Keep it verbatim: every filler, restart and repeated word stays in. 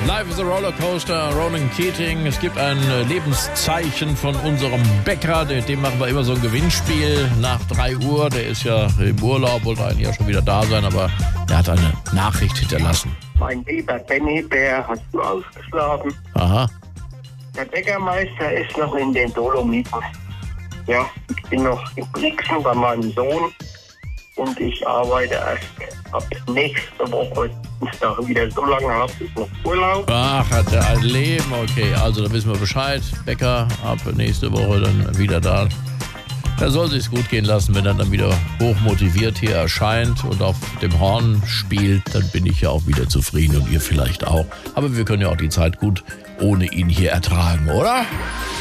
Life is a Rollercoaster, Ronan Keating. Es gibt ein Lebenszeichen von unserem Bäcker. Mit dem machen wir immer so ein Gewinnspiel nach drei Uhr. Der ist ja im Urlaub, wollte eigentlich ja schon wieder da sein, aber er hat eine Nachricht hinterlassen. Mein lieber Benny Bär, hast du ausgeschlafen? Aha. Der Bäckermeister ist noch in den Dolomiten. Ja, ich bin noch in Brixen bei meinem Sohn und ich arbeite erst ab nächste Woche Dienstag wieder. So lange habe ich noch Urlaub. Ach, hat er ein Leben. Okay, also da wissen wir Bescheid. Bäcker ab nächste Woche dann wieder da. Er soll sich's gut gehen lassen, wenn er dann wieder hochmotiviert hier erscheint und auf dem Horn spielt, dann bin ich ja auch wieder zufrieden und ihr vielleicht auch. Aber wir können ja auch die Zeit gut ohne ihn hier ertragen, oder?